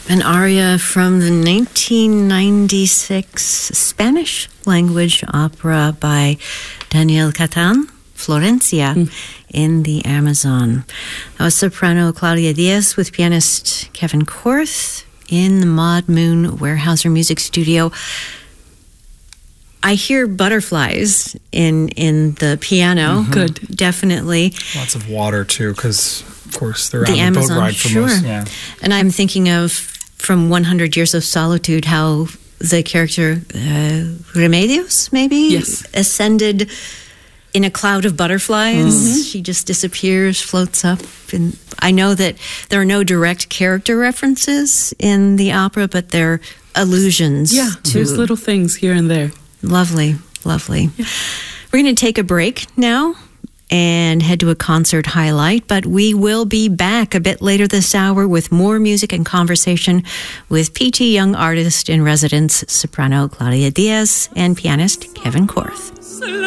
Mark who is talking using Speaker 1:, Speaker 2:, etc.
Speaker 1: An aria from the 1996 Spanish-language opera by Daniel Catan, Florencia, in the Amazon. That was soprano Claudia Diaz with pianist Kevin Korth in the Maud Moon Weyerhaeuser Music Studio. I hear butterflies in the piano.
Speaker 2: Mm-hmm.
Speaker 1: Good. Definitely.
Speaker 3: Lots of water, too, because, of course, they're on
Speaker 1: the Amazon,
Speaker 3: boat ride for
Speaker 1: sure.
Speaker 3: most. Yeah.
Speaker 1: And I'm thinking of, from 100 Years of Solitude, how the character Remedios, maybe?
Speaker 2: Yes.
Speaker 1: Ascended in a cloud of butterflies. Mm-hmm. She just disappears, floats up. And I know that there are no direct character references in the opera, but they're allusions.
Speaker 2: Yeah,
Speaker 1: to
Speaker 2: there's little things here and there.
Speaker 1: Lovely, lovely.
Speaker 2: Yeah.
Speaker 1: We're going to take a break now and head to a concert highlight, but we will be back a bit later this hour with more music and conversation with PT Young Artist in Residence, soprano Claudia Diaz, and pianist Kevin Korth.